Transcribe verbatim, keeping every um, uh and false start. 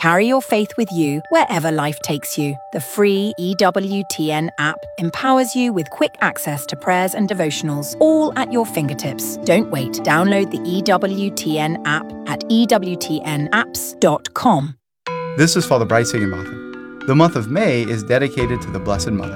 Carry your faith with you wherever life takes you. The free E W T N app empowers you with quick access to prayers and devotionals, all at your fingertips. Don't wait. Download the E W T N app at e w t n apps dot com. This is Father Bryce Higginbotham. The month of May is dedicated to the Blessed Mother.